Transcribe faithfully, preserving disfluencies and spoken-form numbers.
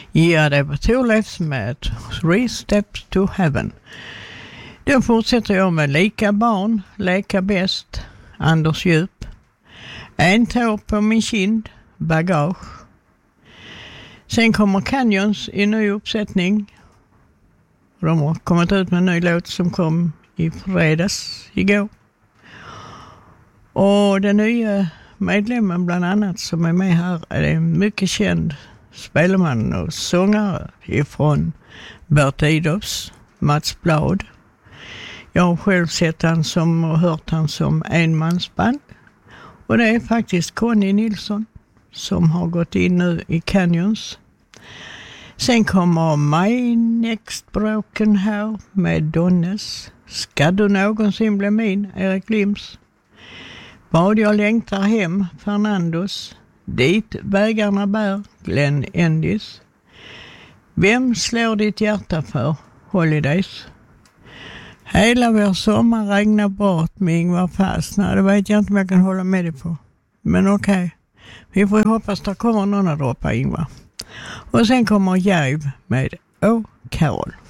Ja, det var Thorleifs med Three Steps to Heaven. Då fortsätter jag med Lika barn, leka bäst, Anders Djup. En tår på min kind, Bagage. Sen kommer Canyons i ny uppsättning. De har kommit ut med en ny låt som kom i fredags igår. Och den nya medlemmen bland annat som är med här är en mycket känd spelman och sångare ifrån Bert Idolfs, Mats Blad. Jag har själv sett han som och hört han som enmansband. Och det är faktiskt Conny Nilsson som har gått in nu i Canyons. Sen kommer My Next Broken Heart med Donnes. Ska du någonsin bli min, Erik Lims. Vad jag längtar hem, Fernandos. Dit vägarna bär, Glenn Endis. Vem slår ditt hjärta för, Holidays. Hela vår sommar regnar bort med Ingvar Fastner. Det vet jag inte om jag kan hålla med dig på. Men okej. Okay. Vi får hoppas att det kommer någon att droppa Ingvar. Och sen kommer Jive med Oh Carol.